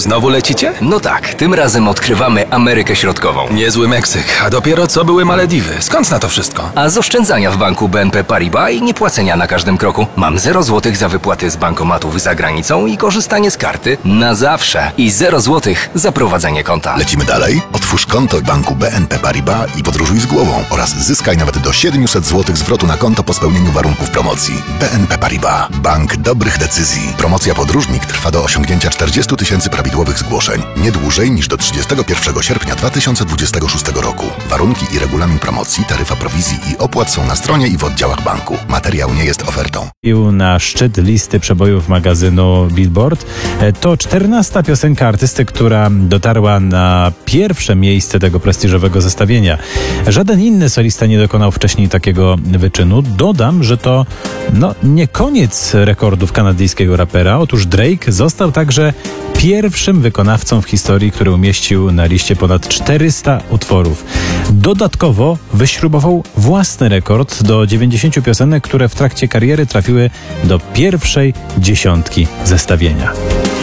Znowu lecicie? No tak, tym razem odkrywamy Amerykę Środkową. Niezły Meksyk, a dopiero co były Malediwy. Skąd na to wszystko? A z oszczędzania w banku BNP Paribas i niepłacenia na każdym kroku. Mam 0 zł za wypłaty z bankomatów za granicą i korzystanie z karty na zawsze. I 0 zł za prowadzenie konta. Lecimy dalej? Otwórz konto w banku BNP Paribas i podróżuj z głową oraz zyskaj nawet do 700 zł zwrotu na konto po spełnieniu warunków promocji. BNP Paribas. Bank dobrych decyzji. Promocja Podróżnik trwa do osiągnięcia 40 000 prawidłowych zgłoszeń. Nie dłużej niż do 31 sierpnia 2026 roku. Warunki i regulamin promocji, taryfa prowizji i opłat są na stronie i w oddziałach banku. Materiał nie jest ofertą. Na szczyt listy przebojów magazynu Billboard. To 14. piosenka artysty, która dotarła na pierwsze miejsce tego prestiżowego zestawienia. Żaden inny solista nie dokonał wcześniej takiego wyczynu. Dodam, że to nie koniec rekordów kanadyjskiego rapera. Otóż Drake został także pierwszym wykonawcą w historii, który umieścił na liście ponad 400 utworów. Dodatkowo wyśrubował własny rekord do 90 piosenek, które w trakcie kariery trafiły do pierwszej dziesiątki zestawienia.